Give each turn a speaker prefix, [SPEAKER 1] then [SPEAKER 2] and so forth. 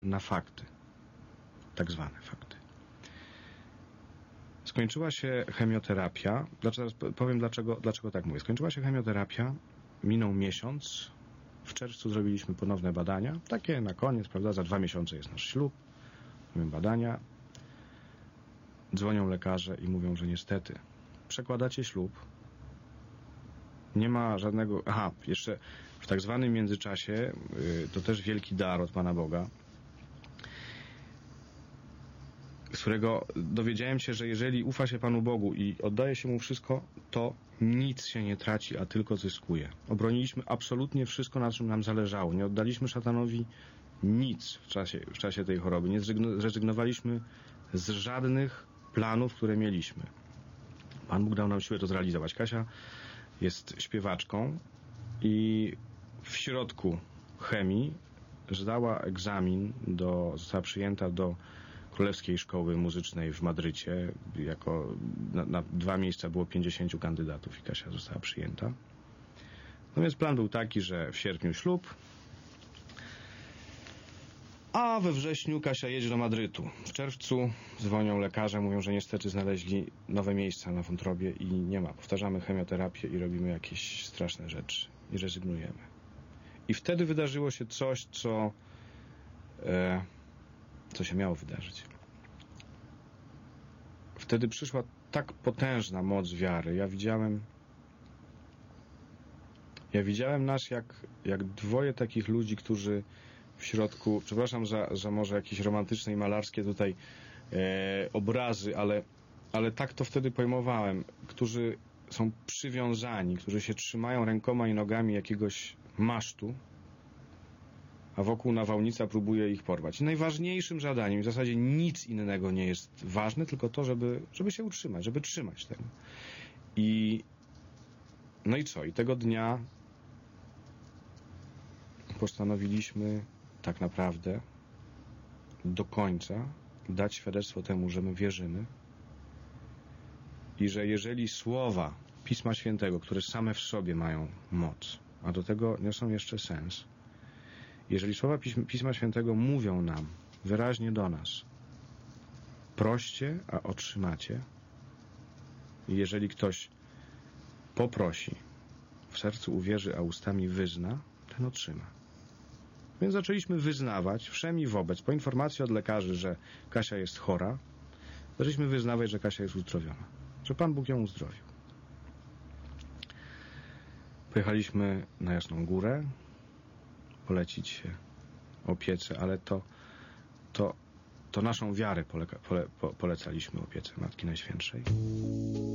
[SPEAKER 1] na fakty. Tak zwane fakty. Skończyła się chemioterapia. Powiem dlaczego tak mówię. Skończyła się chemioterapia, minął miesiąc. W czerwcu zrobiliśmy ponowne badania. Takie na koniec, prawda? Za 2 miesiące jest nasz ślub. Robimy badania. Dzwonią lekarze i mówią, że niestety przekładacie ślub. Nie ma żadnego... Aha, jeszcze w tak zwanym międzyczasie, to też wielki dar od Pana Boga, z którego dowiedziałem się, że jeżeli ufa się Panu Bogu i oddaje się Mu wszystko, to nic się nie traci, a tylko zyskuje. Obroniliśmy absolutnie wszystko, na czym nam zależało. Nie oddaliśmy szatanowi nic w czasie tej choroby. Nie zrezygnowaliśmy z żadnych planów, które mieliśmy. Pan Bóg dał nam siłę to zrealizować. Kasia jest śpiewaczką i w środku chemii zdała egzamin, została przyjęta do Królewskiej Szkoły Muzycznej w Madrycie. Na 2 miejsca było 50 kandydatów i Kasia została przyjęta. No więc plan był taki, że w sierpniu ślub, a we wrześniu Kasia jedzie do Madrytu. W czerwcu dzwonią lekarze, mówią, że niestety znaleźli nowe miejsca na wątrobie i nie ma. Powtarzamy chemioterapię i robimy jakieś straszne rzeczy i rezygnujemy. I wtedy wydarzyło się coś, co się miało wydarzyć. Wtedy przyszła tak potężna moc wiary. Ja widziałem nas jak dwoje takich ludzi, którzy w środku, przepraszam za może jakieś romantyczne i malarskie tutaj obrazy, ale tak to wtedy pojmowałem, którzy są przywiązani, którzy się trzymają rękoma i nogami jakiegoś masztu, a wokół nawałnica próbuje ich porwać. I najważniejszym zadaniem, w zasadzie nic innego nie jest ważne, tylko to, żeby się utrzymać, żeby trzymać tego. No i co? I tego dnia postanowiliśmy tak naprawdę do końca dać świadectwo temu, że my wierzymy i że jeżeli słowa Pisma Świętego, które same w sobie mają moc, a do tego niosą jeszcze sens, jeżeli słowa Pisma Świętego mówią nam wyraźnie do nas: proście, a otrzymacie, i jeżeli ktoś poprosi, w sercu uwierzy, a ustami wyzna, ten otrzyma. Więc zaczęliśmy wyznawać wszem i wobec, po informacji od lekarzy, że Kasia jest chora, zaczęliśmy wyznawać, że Kasia jest uzdrowiona, że Pan Bóg ją uzdrowił. Pojechaliśmy na Jasną Górę, polecić się opiece, ale to naszą wiarę polecaliśmy opiece Matki Najświętszej.